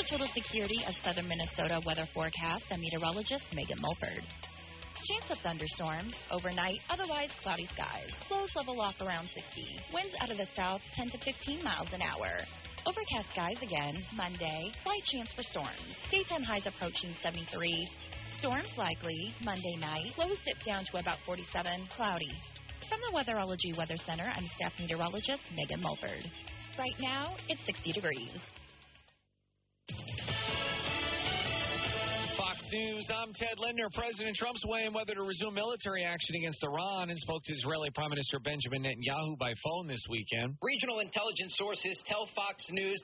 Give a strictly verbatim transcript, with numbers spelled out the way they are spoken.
For Total Security of Southern Minnesota weather forecast, I'm meteorologist Megan Mulford. Chance of thunderstorms. Overnight, otherwise cloudy skies. Lows level off around sixty. Winds out of the south, ten to fifteen miles an hour. Overcast skies again. Monday, slight chance for storms. Daytime highs approaching seventy-three. Storms likely. Monday night, lows dip down to about forty-seven. Cloudy. From the Weatherology Weather Center, I'm staff meteorologist Megan Mulford. Right now, it's sixty degrees. Fox News, I'm Ted Lindner. President Trump's weighing whether to resume military action against Iran and spoke to Israeli Prime Minister Benjamin Netanyahu by phone this weekend. Regional intelligence sources tell Fox News